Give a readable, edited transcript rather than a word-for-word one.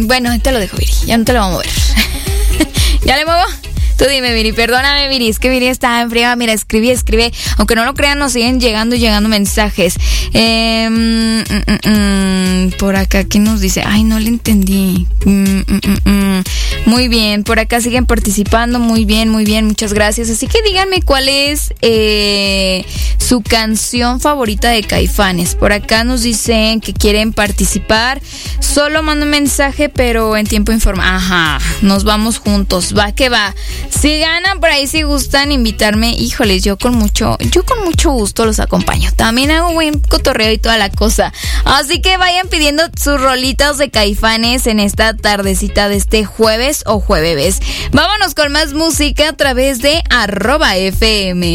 Bueno, te lo dejo, Viri. Ya no te lo voy a mover. ¿Ya le muevo? Tú dime, Viri, perdóname, Viri, es que Viri está en friega. Mira, escribe. Aunque no lo crean, nos siguen llegando mensajes. Por acá, ¿qué nos dice? Ay, no le entendí. Muy bien, por acá siguen participando. Muy bien, muchas gracias. Así que díganme cuál es su canción favorita de Caifanes. Por acá nos dicen que quieren participar. Solo mando un mensaje, pero en tiempo informal. Ajá, nos vamos juntos. Va que va. Si ganan por ahí, si gustan invitarme, híjoles, yo con mucho gusto los acompaño. También hago buen cotorreo y toda la cosa. Así que vayan pidiendo sus rolitas de Caifanes en esta tardecita de este jueves o jueves. Vámonos con más música a través de @FM.